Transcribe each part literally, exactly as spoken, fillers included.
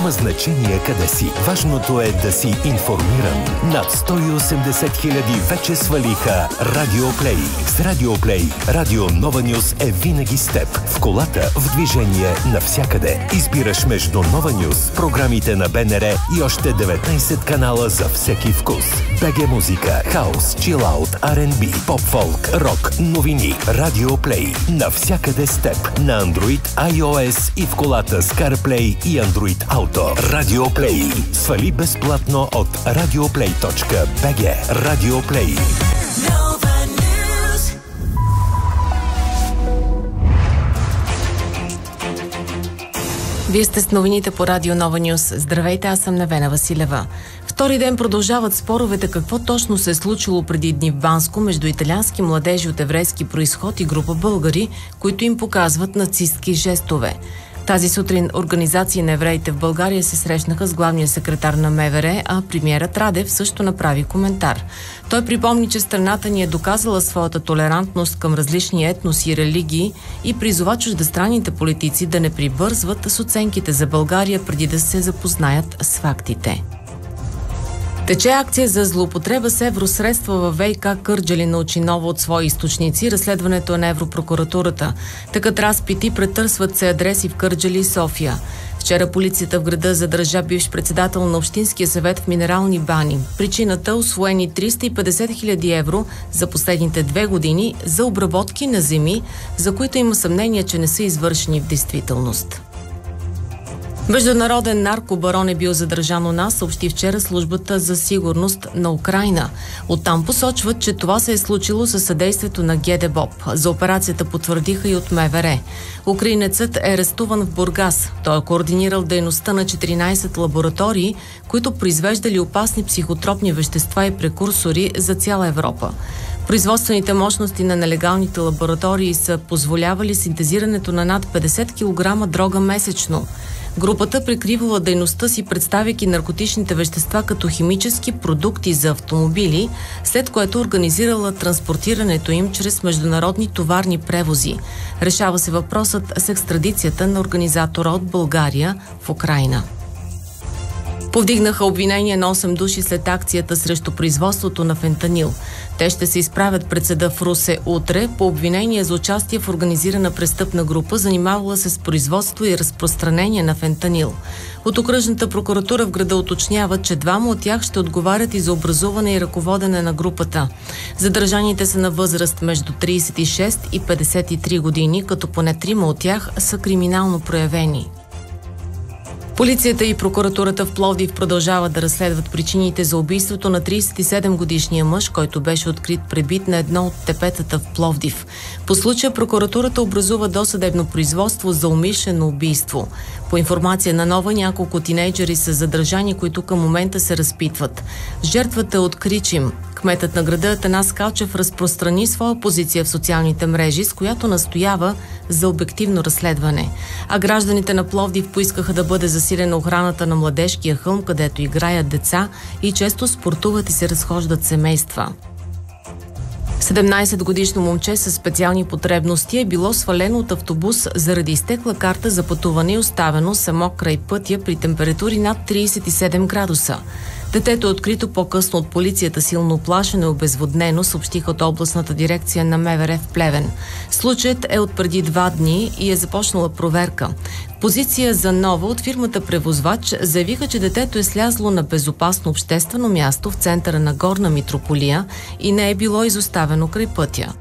Няма значение къде си. Важното е да си информиран. Над сто и осемдесет хиляди вече свалиха Радио Плей. С Радио Плей, Радио Нова Нюз е винаги с теб. В колата, в движение, навсякъде. Избираш между Нова Нюз, програмите на БНР и още деветнайсет канала за всеки вкус. БГ музика, хаус, чилаут, Ар енд Би, поп-фолк, рок, новини. Радио Плей. Навсякъде с теб. На Android, iOS и в колата с CarPlay и Android Auto. Радио Плей. Свали безплатно от радиоплей точка би джи. Радио Плей. Вие сте с новините по Радио Нова Нюз. Здравейте, аз съм Невена Василева. Втори ден продължават споровете какво точно се е случило преди дни в Банско между италиански младежи от еврейски произход и група българи, които им показват нацистки жестове. Тази сутрин организации на евреите в България се срещнаха с главния секретар на МВР, а премиерът Радев също направи коментар. Той припомни, че страната ни е доказала своята толерантност към различни етноси и религии и призова чуждестранните политици да не прибързват с оценките за България преди да се запознаят с фактите. Тече акция за злоупотреба с евросредства във ВиК Кърджали, научи ново от свои източници. Разследването е на Европрокуратурата. Такът разпити, претърсват се адреси в Кърджали и София. Вчера полицията в града задържа бивш председател на Общинския съвет в Минерални бани. Причината – усвоени триста и петдесет хиляди евро за последните две години за обработки на земи, за които има съмнение, че не са извършени в действителност. Международен наркобарон е бил задържан у нас, съобщи вчера службата за сигурност на Украйна. Оттам посочват, че това се е случило със съдействието на ГДБОП. За операцията потвърдиха и от МВР. Украинецът е арестуван в Бургас. Той е координирал дейността на четиринайсет лаборатории, които произвеждали опасни психотропни вещества и прекурсори за цяла Европа. Производствените мощности на нелегалните лаборатории са позволявали синтезирането на над петдесет килограма дрога месечно. Групата прикривала дейността си, представяйки наркотичните вещества като химически продукти за автомобили, след което организирала транспортирането им чрез международни товарни превози. Решава се въпросът с екстрадицията на организатора от България в Украйна. Повдигнаха обвинение на осем души след акцията срещу производството на фентанил. Те ще се изправят пред съда в Русе утре по обвинение за участие в организирана престъпна група, занимавала се с производство и разпространение на фентанил. От окръжната прокуратура в града уточняват, че двама от тях ще отговарят и за образуване и ръководене на групата. Задържаните са на възраст между трийсет и шест и петдесет и три години, като поне трима от тях са криминално проявени. Полицията и прокуратурата в Пловдив продължават да разследват причините за убийството на трийсет и седем годишния мъж, който беше открит пребит на едно от тепетата в Пловдив. По случая прокуратурата образува досъдебно производство за умишлено убийство. По информация на Нова, няколко тинейджери са задържани, които към момента се разпитват. Жертвата е от Кричим. Кметът на града Атанас Калчев разпространи своя позиция в социалните мрежи, с която настоява за обективно разследване. А гражданите на Пловдив поискаха да бъде засилена охраната на Младежкия хълм, където играят деца и често спортуват и се разхождат семейства. седемнайсетгодишно момче със специални потребности е било свалено от автобус заради изтекла карта за пътуване и оставено само край пътя при температури над трийсет и седем градуса. Детето е открито по-късно от полицията, силно уплашено и обезводнено, съобщиха от областната дирекция на МВР в Плевен. Случаят е от преди два дни и е започнала проверка. Позиция за Нова от фирмата превозвач заявиха, че детето е слязло на безопасно обществено място в центъра на Горна Митрополия и не е било изоставено край пътя.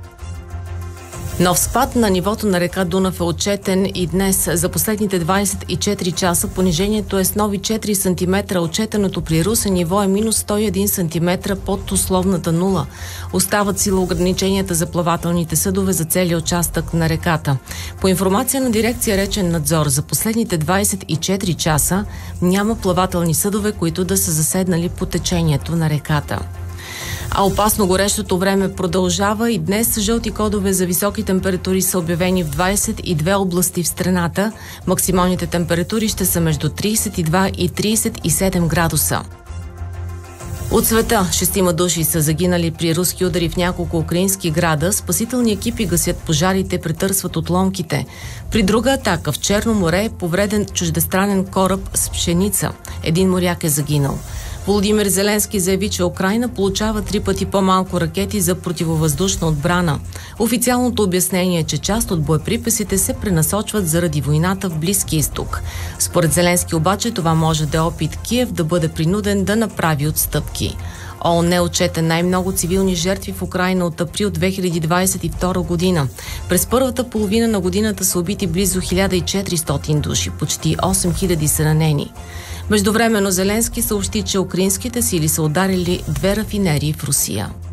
Нов спад на нивото на река Дунав е отчетен и днес. За последните двайсет и четири часа понижението е с нови четири сантиметра. Отчетеното при Русе ниво е минус сто и един сантиметра под условната нула. Остават сила ограниченията за плавателните съдове за целия участък на реката. По информация на дирекция Речен надзор, за последните двайсет и четири часа няма плавателни съдове, които да са заседнали по течението на реката. А опасно горещото време продължава и днес жълти кодове за високи температури са обявени в двайсет и две области в страната. Максималните температури ще са между трийсет и два и трийсет и седем градуса. От света шестима души са загинали при руски удари в няколко украински града. Спасителни екипи гасят пожарите, претърсват отломките. При друга атака в Черно море е повреден чуждестранен кораб с пшеница. Един моряк е загинал. Володимир Зеленски заяви, че Украйна получава три пъти по-малко ракети за противовъздушна отбрана. Официалното обяснение е, че част от боеприпасите се пренасочват заради войната в Близки изток. Според Зеленски обаче това може да е опит Киев да бъде принуден да направи отстъпки. ООН отчете най-много цивилни жертви в Украйна от април две хиляди двадесет и втора година. През първата половина на годината са убити близо хиляда и четиристотин души, почти осем хиляди са ранени. Междувременно Зеленски съобщи, че украинските сили са ударили две рафинерии в Русия.